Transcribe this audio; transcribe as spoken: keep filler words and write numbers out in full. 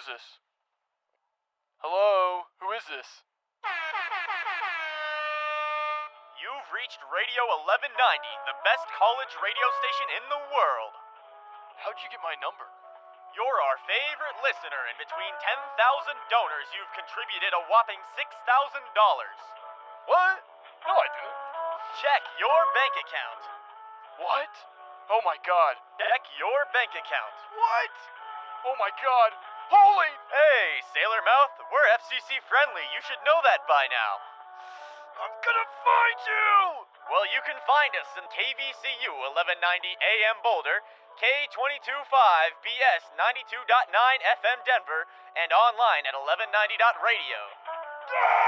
is this? Hello? Who is this? You've reached Radio eleven ninety, the best college radio station in the world. How'd you get my number? You're our favorite listener, and between ten thousand donors, you've contributed a whopping six thousand dollars. What? No, I didn't. Check your bank account. What? Oh my god. Check your bank account. What? Oh my god. Holy... Hey, Sailor Mouth, we're F C C friendly. You should know that by now. I'm gonna find you! Well, you can find us in K V C U eleven ninety A M Boulder, K two twenty-five B S ninety-two point nine F M Denver, and online at eleven ninety dot radio.